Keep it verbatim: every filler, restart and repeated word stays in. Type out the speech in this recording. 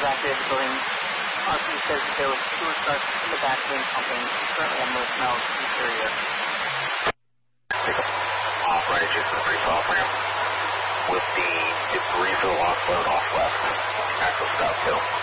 evacuated the building. R P says that there was sewer starts in the back being pumping. Currently on North Mel's interior. Pick up off right adjacent to the pre-off ramp with the debris for the lost load off left. Access south hill.